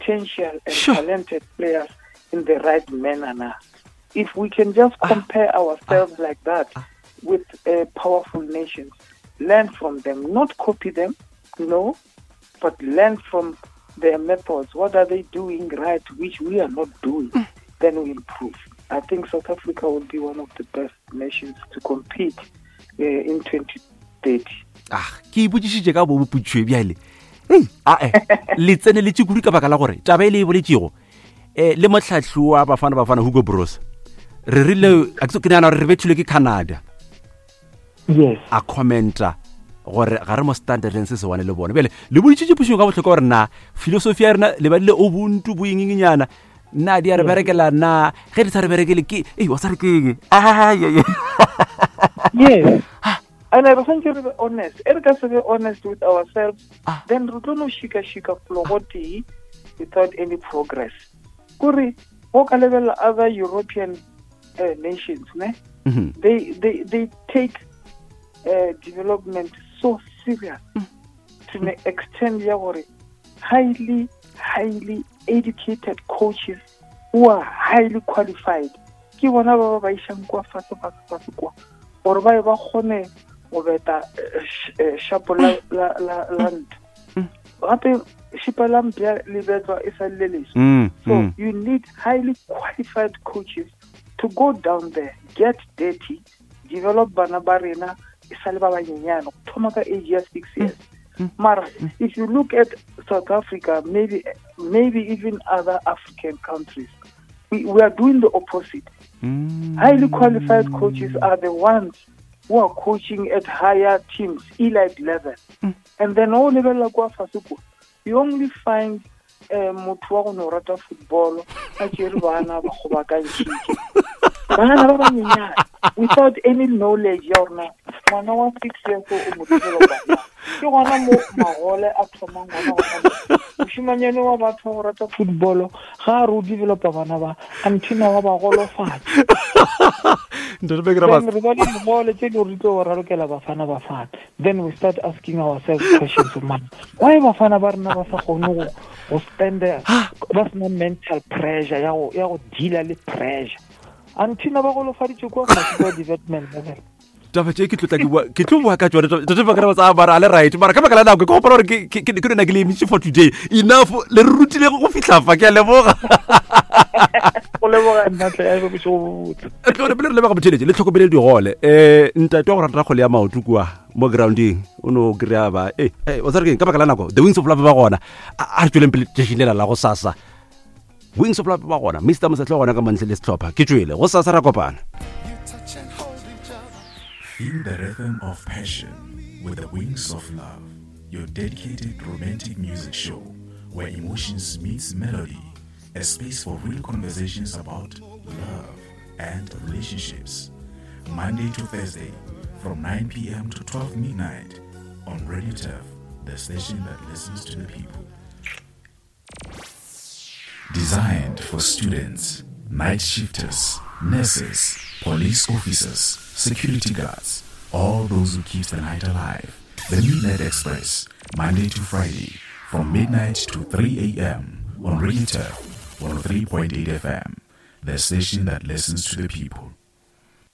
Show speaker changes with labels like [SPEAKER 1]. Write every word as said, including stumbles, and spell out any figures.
[SPEAKER 1] potential and
[SPEAKER 2] Sure.
[SPEAKER 1] talented players in the right manner now. If we can just compare ourselves like that with uh, powerful nations, learn from them, not copy them, no, but learn from their methods. What are they doing right, which we are not doing? Then we improve. I think South Africa will be one of the best nations to compete uh, in twenty thirty.
[SPEAKER 2] ah ke ipotsišitše ka boboputšwe bjale ei ae le tsene le tšekudi ka baka la gore taba e le e boletšego um le motlhatlhi wa bafana bafana Hugo Bros re rile ke neana gore re bethilwe ke Canada
[SPEAKER 1] Yes.
[SPEAKER 2] a commenta gore ga re mo standardeng se se wane le bone bjale le boditšitše pušong ka botlhokwa gore na filosofi ya rena le ba le ubuntu boinginginyana na di a re berekela na ge di sa re berekele ke ei wa sa re keng
[SPEAKER 1] Yes. And I think to be honest. If we be honest with ourselves,
[SPEAKER 2] Ah.
[SPEAKER 1] then we don't shika shika flogoti without any progress. Kuri, walk a level other European uh, nations, ne?
[SPEAKER 2] Mhm.
[SPEAKER 1] They they they take uh, development so serious to the extent ya gore highly highly educated coaches who are highly qualified. Ke bona ba ba ishang kwa fatshe fatshe kwa. Or ba ba khone go beta shapo la la la land. Gape shipa la mpia le betwa e sa leleso.
[SPEAKER 2] Mm,
[SPEAKER 1] So
[SPEAKER 2] mm.
[SPEAKER 1] you need highly qualified coaches to go down there, get dirty, develop bana ba rena e sa le ba banyenyana go thoma ka age ya six years. Mara, if you look at South Africa, maybe maybe even other African countries, we, we are doing the opposite.
[SPEAKER 2] Mm.
[SPEAKER 1] Highly qualified coaches are the ones who are coaching at higher teams, elite level. And then all level like Fasuku, you only find motho wa go no rata football a tšere bana ba go ba ka ntšhitše bana ba banyenyana without any knowledge ya gore na ngwana wa six years o mo developa ke gona mo magole a thomang ngwana gona mošimanyane wa batho go rata football ga re o developa bana ba anthina wa ba golofatša
[SPEAKER 2] Ntate Bekra
[SPEAKER 1] then
[SPEAKER 2] Bas-
[SPEAKER 1] re ba le mogole tše di re tlo go rarokela bafana bafana. Then we start asking ourselves questions of man, why bafana ba rena ba sa kgone go go stand there ba sena mental pressure ya go ya go deala le pressure antina ba golofaditše kwa ga development level.
[SPEAKER 2] taba tše ke tlotla ke bua ke tlo bua ka tsone Ntate Bekra Bas- a mara a le right mara ka baka la nako ke gopola gore ke ke ke rena ke le emisitše for today enough le re rutile go fitlha fa ke a leboga
[SPEAKER 1] Go leboga nna tle ya go botse go botse.
[SPEAKER 2] tlone pele re lebega botheletše le tlhokomele digole um ntate wa go rata kgole ya maoto kua mo grounding o no kry-a ba e o sa re keng ka baka la nako the Wings of Love ba gona a a re tsweleng pele tšešeng lela la go sasa Wings of Love ba gona Mister Mosetlho gona ka mantle le setlhopha ke tswele go sasa ra kopana.
[SPEAKER 3] Feel the rhythm of passion with the Wings of Love, your dedicated romantic music show where emotions meets melody, a space for real conversations about love and relationships. Monday to Thursday from nine p.m. to twelve midnight on Radio Turf, the station that listens to the people. Designed for students, night shifters, nurses, police officers, security guards, all those who keep the night alive. The Midnight Express, Monday to Friday, from midnight to three a.m. on Radio Turf, one oh three point eight F M, the station that listens to the people.